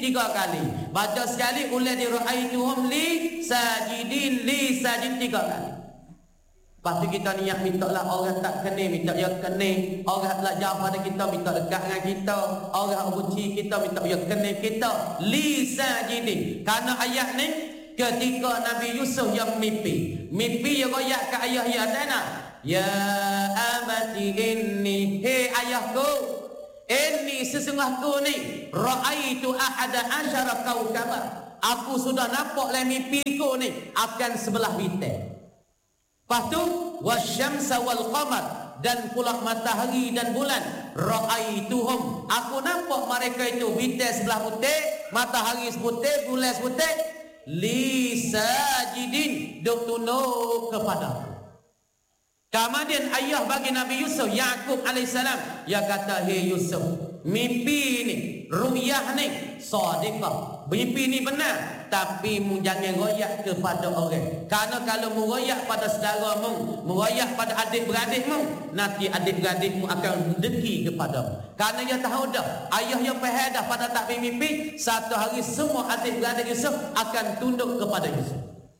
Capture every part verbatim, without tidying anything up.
tiga kali. Baca sekali ulai di ra'aituhum li sajidin li sajid tiga kali. Lepas tu kita niat minta lah orang tak kenal, minta dia kenal. Orang tak jauh pada kita, minta dekat dengan kita. Orang benci kita, minta dia kenal kita. Li sajidin. Karena ayat ni ketika Nabi Yusuf yang mimpi. Mimpi dia royak ke ayah dia Adana. Ya abati inni, hei ayahku, inni sesungguhku ni ra'aitu ahada asyara kaukaba. Aku sudah nampak dalam mimpiku ni akan sebelah bintang. Lepas tu wasyamsa wal qamar, dan pula matahari dan bulan. Ra'aituhum, aku nampak mereka itu bintang sebelah putih, matahari seputih, bulan seputih. Li sajidin, duk tunduk kepada. Kemudian ayah bagi Nabi Yusuf, Yaqub alaihissalam, dia kata, hei Yusuf, mimpi ni, ru'yah ni sadiqah, mimpi ni benar, tapi mu jangan royak kepada orang. Karena kalau mu royak pada saudara mu, mu royak pada adik-beradik mu, nanti adik-beradik mu akan deki kepada. Karena dia tahu dah, ayah yang faham dah pada takbir mimpi, satu hari semua adik-beradik Yusuf akan tunduk kepada Yusuf,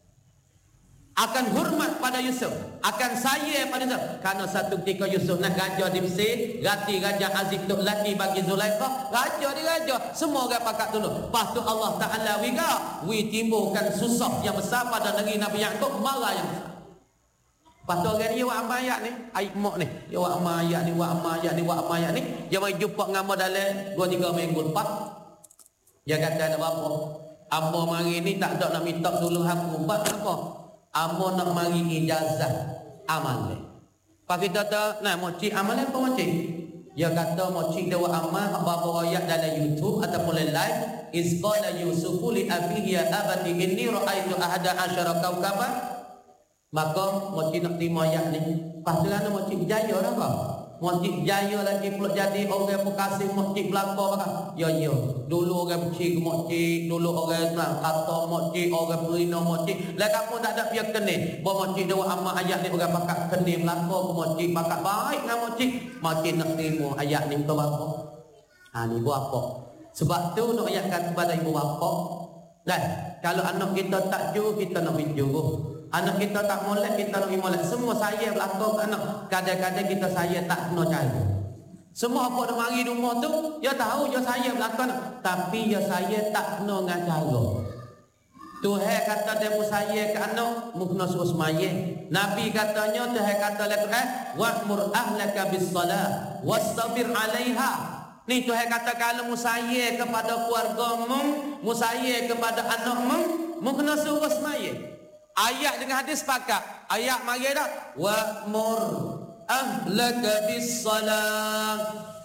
akan hormat pada Yusuf, akan sayang pada Yusuf. Karena satu ketika Yusuf nak raja di Mesir, rati Raja Aziz tok laki bagi Zulaikha, raja di raja, semua orang pakat tunduk. Lepas tu Allah Ta'ala wiga, wi timbulkan susah yang besar pada negeri Nabi Yaqub, marah yang besar. Lepas tu orang ni, wak amal ayat ni, aib mak ni, dia wak amal ayat ni, wak amal ayat ni, wak amal ayat ni, dia mari jumpa dengan amal dalam dua tiga minggu lepas. Dia kata nak apa? Amal mari ni tak ada nak minta tolong aku, buat apa? Amo nak mari ijazah amal ni. Pak kita tu, nah moci amal apa moci? Dia kata moci dewa amal apa ayat dalam YouTube ataupun live. Iz qala Yusufu li abihi ya abati inni ra'aitu ahada asyara kaukaba. Maka moci nak terima ayat ni. Pas tu kan moci berjaya dah kau. Moci berjaya lagi pula jadi orang bekasih moci belakang kan. Ya ya. Dulu orang benci ke moci, dulu orang nak kata moci, orang berina moci. Lah kamu tak ada pihak kenal. Bahawa moci dewa amal ayat ni orang pakat kenal belakang ke moci, pakat baik dengan moci. Moci nak terima ayat ni ke bapa. Ha ni buat apa? Sebab tu nak ayatkan kepada ibu bapa. Dan kalau anak kita tak jujur, kita nak jujur. Anak kita tak molek, kita nak molek. Semua saya belakang ke anak. Kadang-kadang kita saya tak kena cara. Semua apa nak mari rumah tu, dia tahu dia saya belakang, tapi dia saya tak kena dengan cara. Tuhan kata demo saya ke anak, mu kena suruh sembahyang. Nabi katanya, Tuhan kata dalam Quran, wa'mur ahlaka bis-salah wastabir 'alaiha. Ni Tuhan kata kalau mu saya kepada keluargamu, mu saya kepada anakmu, mu kena suruh sembahyang. Ayat dengan hadis sepakat. Ayat mari dah. Wa'mur ahlaka bis-salah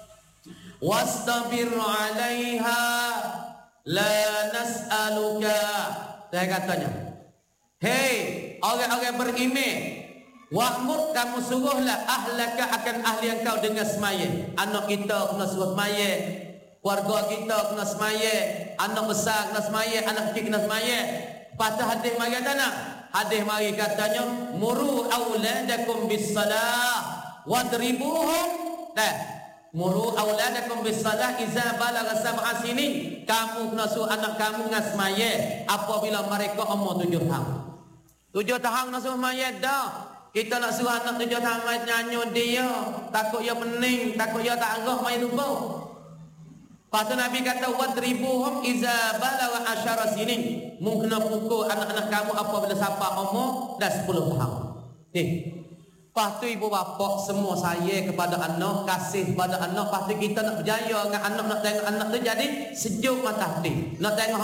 wastabir 'alaiha la nas'aluka. Dia katanya, hei orang-orang beriman, wa'mur, kamu suruhlah ahlaka akan ahli engkau dengan sembahyang. Anak kita kena suruh sembahyang, keluarga kita kena sembahyang, anak besar kena sembahyang, anak kecil kena sembahyang. Patah hadis mari katanya, hadis mari katanya, muru auladakum bis-salah wadribuhum. Dah, muru auladakum bis-salah iza balagha sab'a sinin. Kamu kena suruh anak kamu dengan sembahyang apabila mereka umur tujuh tahun. Tujuh tahun nak suruh sembahyang dah. Kita nak suruh anak tujuh tahun main nyanyi dia, takut dia pening, takut dia tak arah main lupa. Pasal Nabi kata wadribuhum iza balagha asyara sinin. Mu kena pukul anak-anak kamu apabila sampai umur dah sepuluh tahun. Ni. Lepas tu ibu bapa semua saya kepada anak, kasih kepada anak. Lepas tu kita nak berjaya dengan anak, nak tengok anak tu jadi sejuk mata hati. Nak tengok